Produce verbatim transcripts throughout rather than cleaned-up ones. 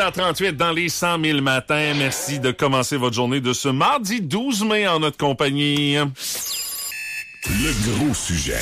trente-huit dans les cent mille matins. Merci de commencer votre journée de ce mardi douze mai en notre compagnie. Le gros sujet.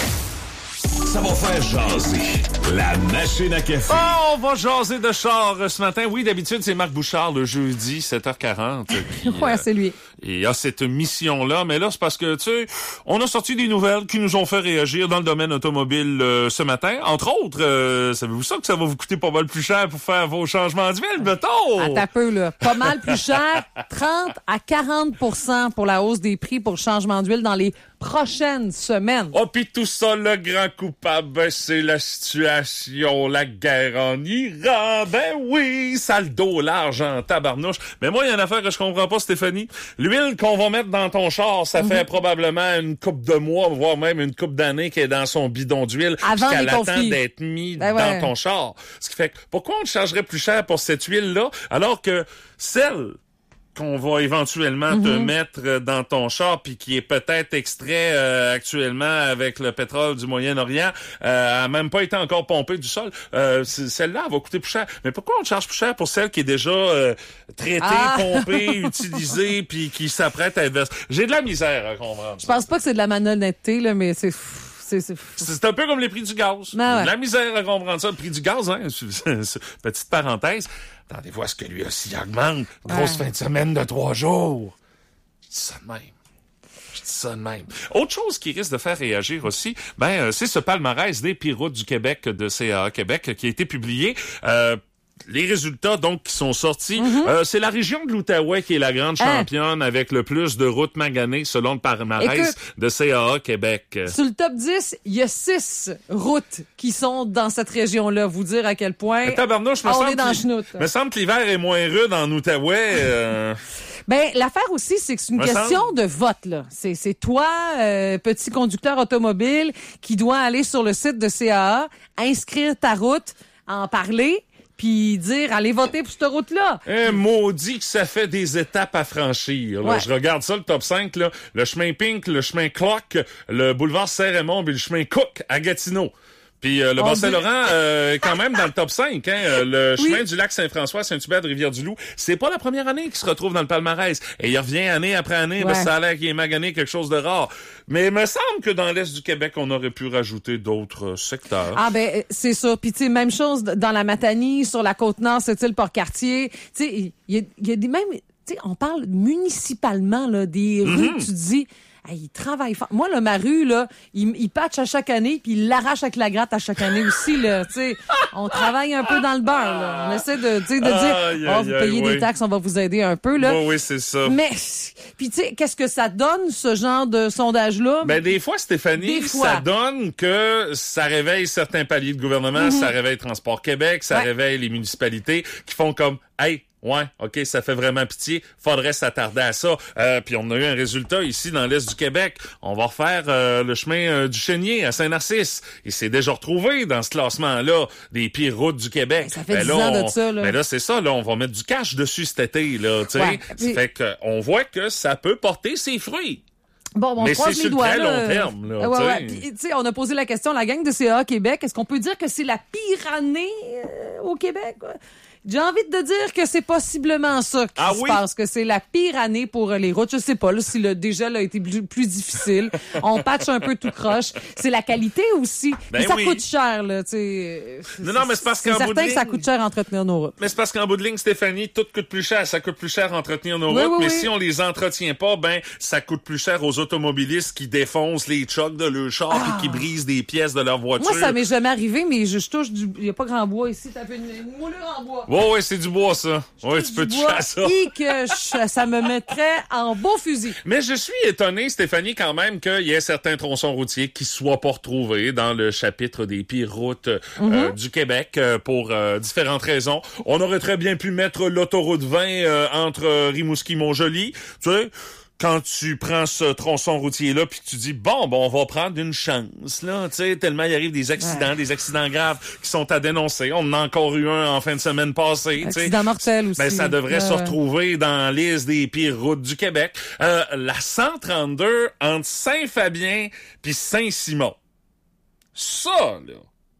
Ça va faire jaser. La machine à café. Oh, on va jaser de char ce matin. Oui, d'habitude, c'est Marc Bouchard le jeudi, sept heures quarante. Qui, ouais, euh, c'est lui. Il a cette mission-là. Mais là, c'est parce que, tu sais, on a sorti des nouvelles qui nous ont fait réagir dans le domaine automobile euh, ce matin. Entre autres, euh, savez-vous ça que ça va vous coûter pas mal plus cher pour faire vos changements d'huile, mettons? Attends un peu, là. Pas mal plus cher. trente à quarante pour cent pour la hausse des prix pour le changement d'huile dans les prochaines semaines. Oh, pis tout ça, le grand coupable, c'est la situation, la guerre en Iran. Ben oui, ça le dos large en tabarnouche. Mais moi, il y a une affaire que je comprends pas, Stéphanie. L'huile qu'on va mettre dans ton char, ça mm-hmm. fait probablement une couple de mois, voire même une couple d'années qu'elle est dans son bidon d'huile. Avant qu'elle les attend conflits. d'être mis ben dans ouais. ton char. Ce qui fait que, pourquoi on te chargerait plus cher pour cette huile-là, alors que celle qu'on va éventuellement mm-hmm. te mettre dans ton char puis qui est peut-être extrait euh, actuellement avec le pétrole du Moyen-Orient, euh, a même pas été encore pompée du sol. Euh, celle-là, elle va coûter plus cher. Mais pourquoi on te charge plus cher pour celle qui est déjà euh, traitée, ah! pompée, utilisée puis qui s'apprête à être versée? J'ai de la misère à comprendre. Je pense pas que c'est de la malhonnêteté, là, mais c'est... C'est, c'est... c'est un peu comme les prix du gaz. Ben ouais. La misère à comprendre ça. Le prix du gaz, hein. Petite parenthèse. Attendez-vous à ce que lui aussi augmente. Grosse ouais. fin de semaine de trois jours. Je dis ça de même. Je dis ça de même. Autre chose qui risque de faire réagir aussi, ben, euh, c'est ce palmarès des pires routes du Québec de C A A Québec qui a été publié. Euh, Les résultats, donc, qui sont sortis, mm-hmm. euh, c'est la région de l'Outaouais qui est la grande championne hein? avec le plus de routes maganées selon le palmarès Écoute, de C A A Québec. Sur le top dix, il y a six routes qui sont dans cette région-là. Vous dire à quel point tabarnouche, on est dans chenoute. Il me semble que l'hiver est moins rude en Outaouais. Euh... Ben, l'affaire aussi, c'est que c'est une me question semble... de vote, là. C'est, c'est toi, euh, petit conducteur automobile, qui dois aller sur le site de C A A, inscrire ta route, en parler, puis dire, allez voter pour cette route-là. Eh, maudit que ça fait des étapes à franchir. Là. Ouais. Je regarde ça, le top cinq, là. Le chemin Pink, le chemin Clock, le boulevard Saint-Raymond et le chemin Cook à Gatineau. Puis euh, le Bas-Saint-Laurent, euh, quand même dans le top cinq, hein, euh, le chemin oui. du lac Saint-François, Saint-Hubert de Rivière-du-Loup, c'est pas la première année qu'il se retrouve dans le palmarès. Et il revient année après année, ouais. ben, ça a l'air qu'il est magané quelque chose de rare. Mais il me semble que dans l'Est du Québec, on aurait pu rajouter d'autres secteurs. Ah ben, c'est ça. Puis tu sais, même chose dans la Matanie, sur la Côte-Nord, c'est-il Port-Cartier. Tu sais, il y, y, y a des même, tu sais, on parle municipalement, là, des mm-hmm. rues, tu te dis... Hey, il travaille fort. Moi, là, ma rue, là, il, il patche à chaque année, puis il l'arrache avec la gratte à chaque année aussi, là. Tu sais, on travaille un peu dans le beurre, là. On essaie de, de dire, aïe, oh, vous payez oui. des taxes, on va vous aider un peu, là. Oui, oui, c'est ça. Mais, puis tu sais, qu'est-ce que ça donne, ce genre de sondage-là? Ben, des fois, Stéphanie, des fois. ça donne que ça réveille certains paliers de gouvernement, mm-hmm. ça réveille Transport Québec, ça ouais. réveille les municipalités qui font comme, hey, ouais, OK, ça fait vraiment pitié. Faudrait s'attarder à ça. Euh, puis on a eu un résultat ici dans l'Est du Québec. On va refaire euh, le chemin euh, du Chénier à Saint-Narcisse. Il s'est déjà retrouvé dans ce classement-là des pires routes du Québec. Ben, ça fait ben, dix là, ans on, de ça, là. Ben là, c'est ça, là. On va mettre du cash dessus cet été, là, tu sais. Ouais, ça puis... fait qu'on voit que ça peut porter ses fruits. Bon, bon, mais c'est sur le doigts, très là. long terme, là. Ouais, ouais. Puis, tu sais, on a posé la question à la gang de C A A Québec. Est-ce qu'on peut dire que c'est la pire année euh, au Québec? J'ai envie de dire que c'est possiblement ça qui ah se oui? passe, que c'est la pire année pour les routes. Je sais pas là, si le dégel a été plus, plus difficile. On patche un peu tout croche. C'est la qualité aussi. Ben mais ça oui. coûte cher, là. T'sais. Non, non, mais c'est parce c'est qu'en certain bout de que ça ligne... coûte cher entretenir nos routes. Mais c'est parce qu'en bout de ligne, Stéphanie, tout coûte plus cher. Ça coûte plus cher entretenir nos oui, routes. Oui, mais oui. si on les entretient pas, ben ça coûte plus cher aux automobilistes qui défoncent les chocs de leur char Ah. et qui brisent des pièces de leur voiture. Moi, ça m'est jamais arrivé, mais je, je touche du... Il y a pas grand bois ici. T'as fait une, une moulure en bois. Ouais, ouais, c'est du bois, ça. Oui, tu peux toucher à ça. Et que je, ça me mettrait en beau fusil. Mais je suis étonné, Stéphanie, quand même, qu'il y ait certains tronçons routiers qui soient pas retrouvés dans le chapitre des pires routes euh, mm-hmm. du Québec euh, pour euh, différentes raisons. On aurait très bien pu mettre l'autoroute vingt euh, entre euh, Rimouski-Montjoly, tu sais. Quand tu prends ce tronçon routier-là, puis tu dis, bon, bon, on va prendre une chance, là, tu sais, tellement il arrive des accidents, ouais. des accidents graves qui sont à dénoncer. On en a encore eu un en fin de semaine passée, tu sais. Accident mortel aussi. Ben, ça devrait euh... se retrouver dans la liste des pires routes du Québec. Euh, la cent trente-deux entre Saint-Fabien puis Saint-Simon. Ça, là.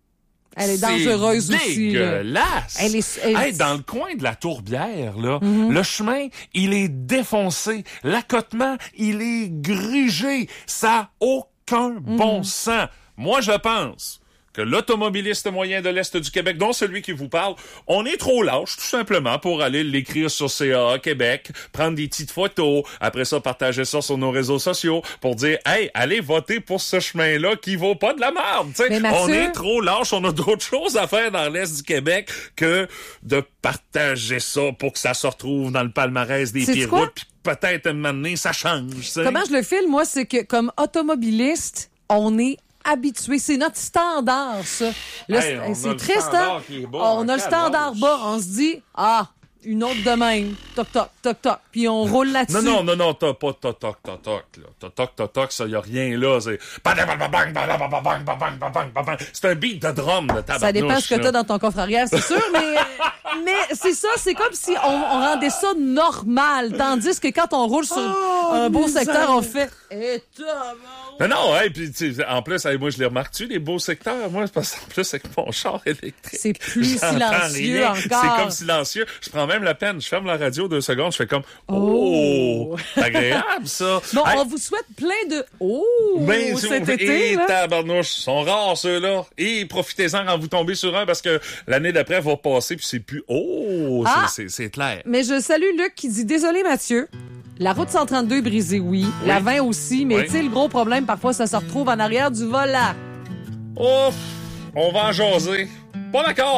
Elle est dangereuse c'est aussi. là. dégueulasse. Elle est- elle- Hey, dans le coin de la Tourbière, là, le chemin, il est défoncé. L'accotement, il est grugé. Ça n'a aucun bon sens. Moi, je pense que l'automobiliste moyen de l'Est du Québec, dont celui qui vous parle, on est trop lâche, tout simplement, pour aller l'écrire sur C A A Québec, prendre des petites photos, après ça, partager ça sur nos réseaux sociaux pour dire, hey, allez voter pour ce chemin-là qui vaut pas de la merde. T'sais, Mais Mathieu- on est trop lâche, on a d'autres choses à faire dans l'Est du Québec que de partager ça pour que ça se retrouve dans le palmarès des Sais-tu pires quoi? routes, puis peut-être un moment donné, ça change. t'sais. Comment je le file, moi, c'est que comme automobiliste, on est habitué. C'est notre standard, ça. Là, Hey, on a c'est le triste, standard hein? qui est bas, On a en le standard calage. bas. On se dit, ah, une autre de même. Toc, toc, toc, toc. Puis on roule là-dessus. Non, non, non, non, t'as pas toc, toc, toc, toc, là. Toc, toc, toc, toc, ça, y a rien là. C'est c'est un beat de drum, de tabarnouche. Ça dépend ce que là. t'as dans ton coffre arrière, c'est sûr, mais, mais c'est ça, c'est comme si on, on rendait ça normal. Tandis que quand on roule sur Oh, un beau misère. secteur, on fait, eh, Non, non, hey, puis tu sais, en plus, hey, moi, je les remarque-tu, les beaux secteurs, moi, parce qu'en plus, avec mon char électrique. C'est plus j'entends silencieux rien. encore. C'est comme silencieux. Je prends même la peine. Je ferme la radio deux secondes, je fais comme, oh, c'est agréable, ça. Bon, Hey, on vous souhaite plein de oh ben, cet et été. Là. tabarnouche, sont rares ceux-là. Et profitez-en quand vous tombez sur un parce que l'année d'après va passer puis c'est plus oh, Ah! c'est, c'est, c'est clair. Mais je salue Luc qui dit désolé Mathieu. La route cent trente-deux est brisée, oui. La vingt aussi, mais Oui. tu sais, le gros problème, parfois, ça se retrouve en arrière du volant. Ouf, on va en jaser. Pas d'accord.